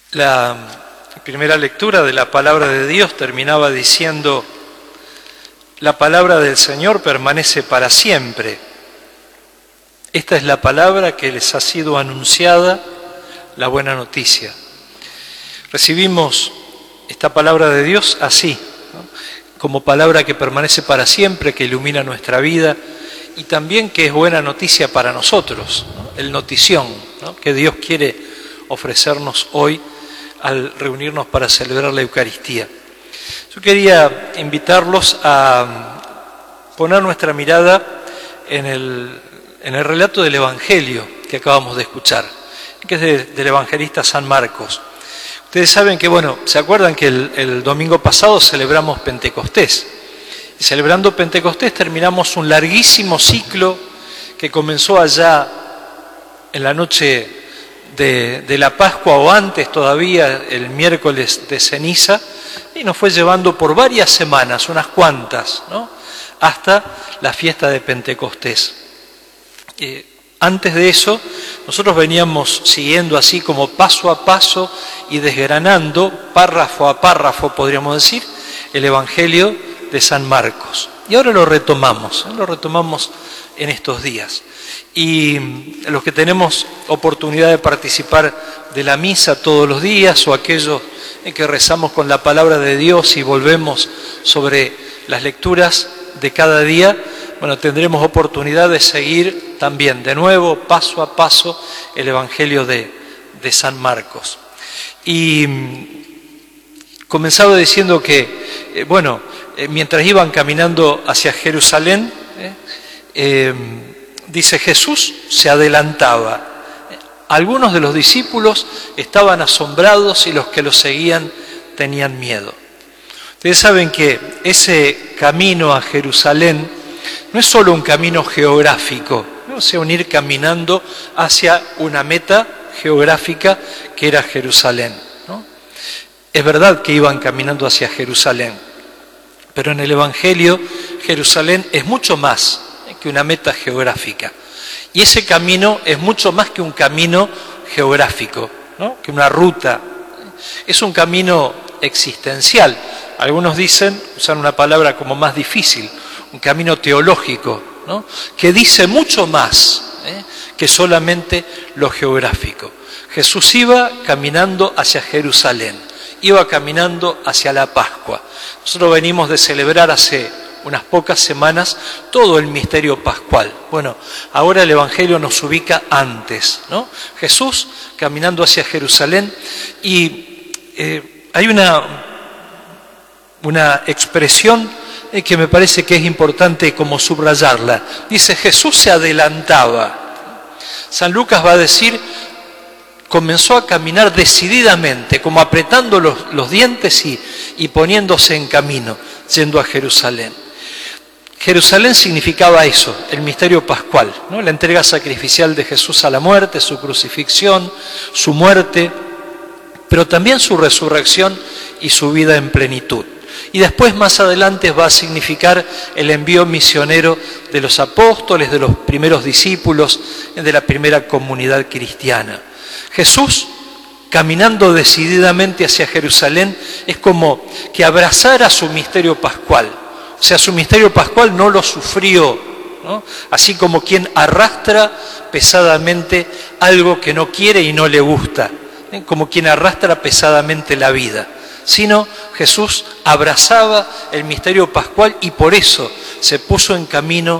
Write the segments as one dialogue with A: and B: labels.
A: La primera lectura de la palabra de Dios terminaba diciendo: la palabra del Señor permanece para siempre. Esta es la palabra que les ha sido anunciada, la buena noticia. Recibimos esta palabra de Dios así, ¿no?, como palabra que permanece para siempre, que ilumina nuestra vida y también que es buena noticia para nosotros, ¿no?, el notición, ¿no?, que Dios quiere ofrecernos hoy al reunirnos para celebrar la Eucaristía. Yo quería invitarlos a poner nuestra mirada en el relato del Evangelio que acabamos de escuchar, que es del evangelista San Marcos. Ustedes saben que, ¿se acuerdan que el domingo pasado celebramos Pentecostés? Y celebrando Pentecostés terminamos un larguísimo ciclo que comenzó allá en la noche de la Pascua o antes todavía, el miércoles de ceniza, y nos fue llevando por varias semanas, unas cuantas, ¿no?, hasta la fiesta de Pentecostés. Antes de eso, nosotros veníamos siguiendo así como paso a paso y desgranando, párrafo a párrafo, podríamos decir, el Evangelio de San Marcos. Y ahora lo retomamos en estos días. Y los que tenemos oportunidad de participar de la misa todos los días, o aquellos en que rezamos con la palabra de Dios y volvemos sobre las lecturas de cada día, tendremos oportunidad de seguir también de nuevo, paso a paso, el Evangelio de San Marcos. Y comenzaba diciendo que, mientras iban caminando hacia Jerusalén, dice, Jesús se adelantaba. Algunos de los discípulos estaban asombrados y los que lo seguían tenían miedo. Ustedes saben que ese camino a Jerusalén no es solo un camino geográfico, ¿no?, o sea, un ir caminando hacia una meta geográfica que era Jerusalén, ¿no? Es verdad que iban caminando hacia Jerusalén, pero en el Evangelio Jerusalén es mucho más que una meta geográfica. Y ese camino es mucho más que un camino geográfico, ¿no?, que una ruta. Es un camino existencial. Algunos usan una palabra como más difícil, un camino teológico, ¿no?, que dice mucho más que solamente lo geográfico. Jesús iba caminando hacia Jerusalén, iba caminando hacia la Pascua. Nosotros venimos de celebrar hace unas pocas semanas todo el misterio pascual. Ahora el Evangelio nos ubica antes, ¿no? Jesús caminando hacia Jerusalén, y hay una expresión que me parece que es importante como subrayarla. Dice, Jesús se adelantaba. San Lucas va a decir, comenzó a caminar decididamente, como apretando los dientes y poniéndose en camino, yendo a Jerusalén. Jerusalén significaba eso, el misterio pascual, ¿no?, la entrega sacrificial de Jesús a la muerte, su crucifixión, su muerte, pero también su resurrección y su vida en plenitud. Y después, más adelante, va a significar el envío misionero de los apóstoles, de los primeros discípulos, de la primera comunidad cristiana. Jesús, caminando decididamente hacia Jerusalén, es como que abrazara su misterio pascual. O sea, su misterio pascual no lo sufrió, ¿no?, así como quien arrastra pesadamente algo que no quiere y no le gusta, como quien arrastra pesadamente la vida, sino Jesús abrazaba el misterio pascual y por eso se puso en camino,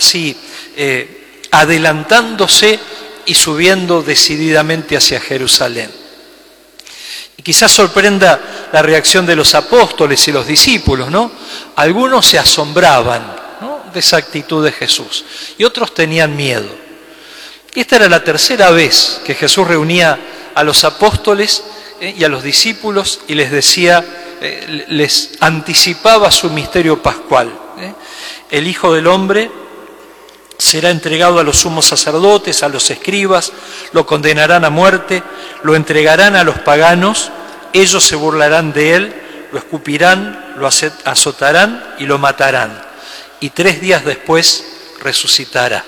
A: adelantándose y subiendo decididamente hacia Jerusalén. Y quizás sorprenda la reacción de los apóstoles y los discípulos, ¿no? Algunos se asombraban, ¿no?, de esa actitud de Jesús, y otros tenían miedo. Y esta era la tercera vez que Jesús reunía a los apóstoles y a los discípulos y les decía, les anticipaba su misterio pascual. El Hijo del Hombre será entregado a los sumos sacerdotes, a los escribas, lo condenarán a muerte, lo entregarán a los paganos, ellos se burlarán de él, lo escupirán, lo azotarán y lo matarán, y 3 días después resucitará.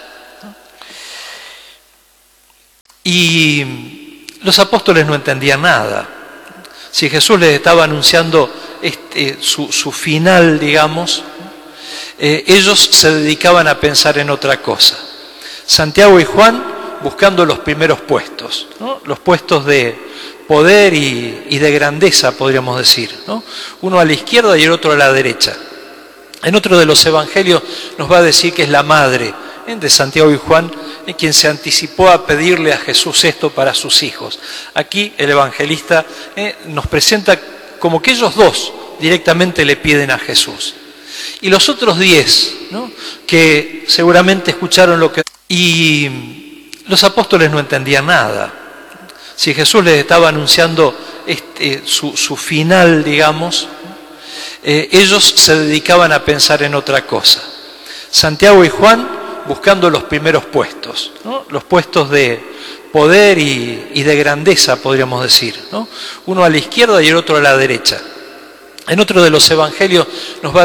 A: Y los apóstoles no entendían nada, Si Jesús les estaba anunciando su final, digamos, ellos se dedicaban a pensar en otra cosa. Santiago y Juan buscando los primeros puestos, ¿no? Los puestos de poder y de grandeza, podríamos decir, ¿no? Uno a la izquierda y el otro a la derecha. En otro de los evangelios nos va a decir que es la madre de Santiago y Juan quien se anticipó a pedirle a Jesús esto para sus hijos. Aquí el evangelista nos presenta como que ellos dos directamente le piden a Jesús. Y los otros 10, ¿no? Que seguramente escucharon lo que... Y los apóstoles no entendían nada. Si Jesús les estaba anunciando su final, digamos, ellos se dedicaban a pensar en otra cosa. Santiago y Juan buscando los primeros puestos, ¿no? Los puestos de poder y de grandeza, podríamos decir, ¿no? Uno a la izquierda y el otro a la derecha. En otro de los evangelios nos va a